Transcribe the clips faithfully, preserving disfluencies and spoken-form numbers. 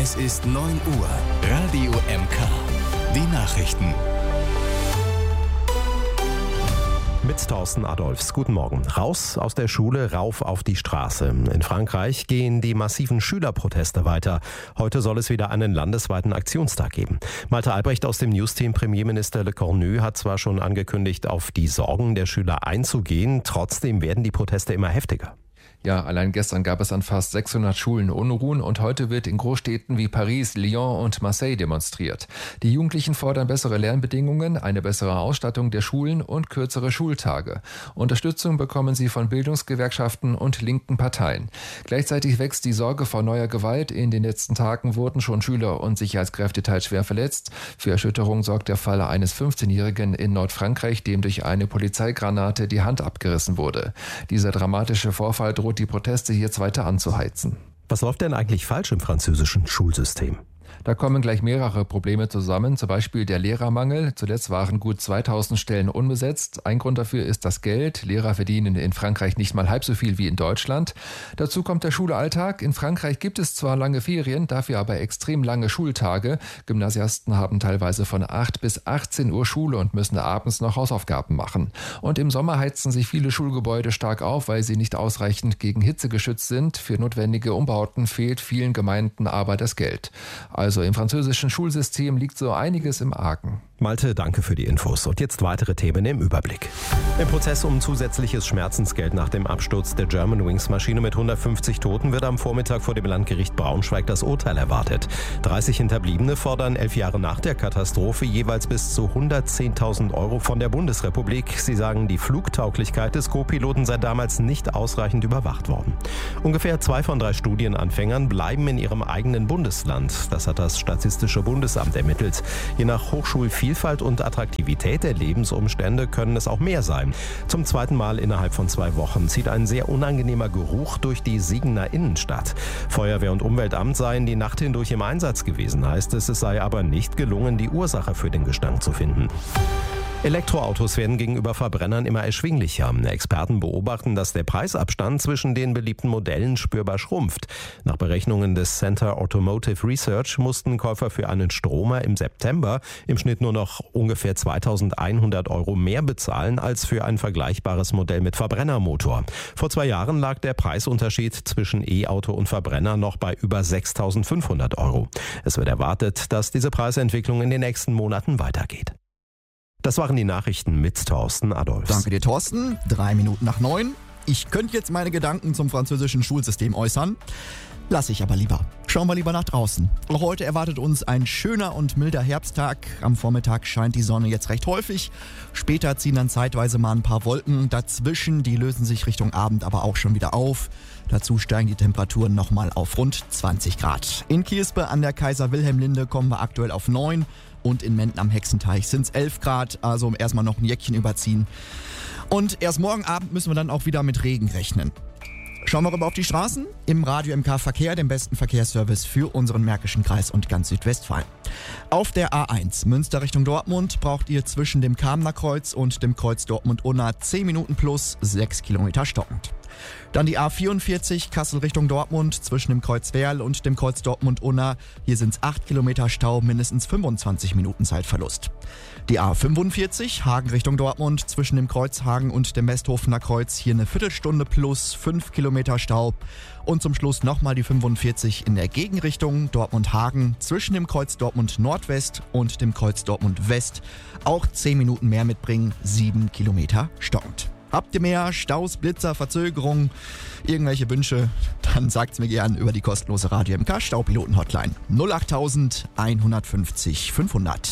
Es ist neun Uhr. Radio M K. Die Nachrichten. Mit Thorsten Adolfs. Guten Morgen. Raus aus der Schule, rauf auf die Straße. In Frankreich gehen die massiven Schülerproteste weiter. Heute soll es wieder einen landesweiten Aktionstag geben. Malte Albrecht aus dem Newsteam. Premierminister Le Cornu hat zwar schon angekündigt, auf die Sorgen der Schüler einzugehen. Trotzdem werden die Proteste immer heftiger. Ja, allein gestern gab es an fast sechshundert Schulen Unruhen und heute wird in Großstädten wie Paris, Lyon und Marseille demonstriert. Die Jugendlichen fordern bessere Lernbedingungen, eine bessere Ausstattung der Schulen und kürzere Schultage. Unterstützung bekommen sie von Bildungsgewerkschaften und linken Parteien. Gleichzeitig wächst die Sorge vor neuer Gewalt. In den letzten Tagen wurden schon Schüler und Sicherheitskräfte teils schwer verletzt. Für Erschütterung sorgt der Fall eines fünfzehnjährigen in Nordfrankreich, dem durch eine Polizeigranate die Hand abgerissen wurde. Dieser dramatische Vorfall droht die Proteste jetzt weiter anzuheizen. Was läuft denn eigentlich falsch im französischen Schulsystem? Da kommen gleich mehrere Probleme zusammen, zum Beispiel der Lehrermangel. Zuletzt waren gut zweitausend Stellen unbesetzt. Ein Grund dafür ist das Geld. Lehrer verdienen in Frankreich nicht mal halb so viel wie in Deutschland. Dazu kommt der Schulalltag. In Frankreich gibt es zwar lange Ferien, dafür aber extrem lange Schultage. Gymnasiasten haben teilweise von acht bis achtzehn Uhr Schule und müssen abends noch Hausaufgaben machen. Und im Sommer heizen sich viele Schulgebäude stark auf, weil sie nicht ausreichend gegen Hitze geschützt sind. Für notwendige Umbauten fehlt vielen Gemeinden aber das Geld. Also im französischen Schulsystem liegt so einiges im Argen. Malte, danke für die Infos. Und jetzt weitere Themen im Überblick. Im Prozess um zusätzliches Schmerzensgeld nach dem Absturz der Germanwings-Maschine mit hundertfünfzig Toten wird am Vormittag vor dem Landgericht Braunschweig das Urteil erwartet. dreißig Hinterbliebene fordern elf Jahre nach der Katastrophe jeweils bis zu hundertzehntausend Euro von der Bundesrepublik. Sie sagen, die Flugtauglichkeit des Co-Piloten sei damals nicht ausreichend überwacht worden. Ungefähr zwei von drei Studienanfängern bleiben in ihrem eigenen Bundesland. Das hat das Statistische Bundesamt ermittelt. Je nach Hochschulvielfalt und Attraktivität der Lebensumstände können es auch mehr sein. Zum zweiten Mal innerhalb von zwei Wochen zieht ein sehr unangenehmer Geruch durch die Siegener Innenstadt. Feuerwehr und Umweltamt seien die Nacht hindurch im Einsatz gewesen, heißt es. Es sei aber nicht gelungen, die Ursache für den Gestank zu finden. Elektroautos werden gegenüber Verbrennern immer erschwinglicher. Experten beobachten, dass der Preisabstand zwischen den beliebten Modellen spürbar schrumpft. Nach Berechnungen des Center Automotive Research mussten Käufer für einen Stromer im September im Schnitt nur noch ungefähr zweitausendeinhundert Euro mehr bezahlen als für ein vergleichbares Modell mit Verbrennermotor. Vor zwei Jahren lag der Preisunterschied zwischen E-Auto und Verbrenner noch bei über sechstausendfünfhundert Euro. Es wird erwartet, dass diese Preisentwicklung in den nächsten Monaten weitergeht. Das waren die Nachrichten mit Thorsten Adolfs. Danke dir, Thorsten. Drei Minuten nach neun. Ich könnte jetzt meine Gedanken zum französischen Schulsystem äußern. Lass ich aber lieber. Schauen wir lieber nach draußen. Heute erwartet uns ein schöner und milder Herbsttag. Am Vormittag scheint die Sonne jetzt recht häufig. Später ziehen dann zeitweise mal ein paar Wolken dazwischen. Die lösen sich Richtung Abend aber auch schon wieder auf. Dazu steigen die Temperaturen nochmal auf rund zwanzig Grad. In Kirspe an der Kaiser-Wilhelm-Linde kommen wir aktuell auf neun. Und in Menden am Hexenteich sind es elf Grad, also erstmal noch ein Jäckchen überziehen. Und erst morgen Abend müssen wir dann auch wieder mit Regen rechnen. Schauen wir rüber auf die Straßen. Im Radio M K Verkehr, dem besten Verkehrsservice für unseren Märkischen Kreis und ganz Südwestfalen. Auf der A eins Münster Richtung Dortmund braucht ihr zwischen dem Kamener Kreuz und dem Kreuz Dortmund-Unna zehn Minuten plus sechs Kilometer stockend. Dann die A vierundvierzig Kassel Richtung Dortmund zwischen dem Kreuz Werl und dem Kreuz Dortmund-Unna. Hier sind es acht Kilometer Stau, mindestens fünfundzwanzig Minuten Zeitverlust. Die A fünfundvierzig Hagen Richtung Dortmund zwischen dem Kreuz Hagen und dem Westhofener Kreuz. Hier eine Viertelstunde plus fünf Kilometer Stau. Und zum Schluss nochmal die fünfundvierzig in der Gegenrichtung Dortmund-Hagen zwischen dem Kreuz Dortmund Nordwest und dem Kreuz Dortmund West. Auch zehn Minuten mehr mitbringen, sieben Kilometer stockend. Habt ihr mehr Staus, Blitzer, Verzögerungen, irgendwelche Wünsche, dann sagt's mir gern über die kostenlose Radio M K Staupiloten Hotline null acht eins fünfzig fünfhundert.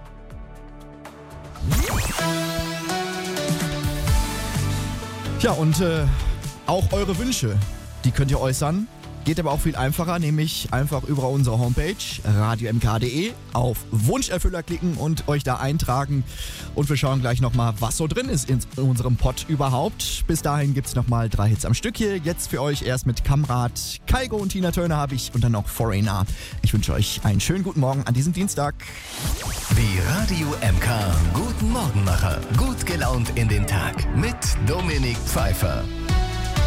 Ja, und äh, auch eure Wünsche, die könnt ihr äußern. Geht aber auch viel einfacher, nämlich einfach über unsere Homepage radio m k punkt d e auf Wunscherfüller klicken und euch da eintragen. Und wir schauen gleich nochmal, was so drin ist in unserem Pod überhaupt. Bis dahin gibt es nochmal drei Hits am Stück hier. Jetzt für euch erst mit Kamrat, Kaigo und Tina Turner habe ich und dann noch Foreigner. Ich wünsche euch einen schönen guten Morgen an diesem Dienstag. Die Radio M K Guten Morgenmacher. Gut gelaunt in den Tag mit Dominik Pfeiffer.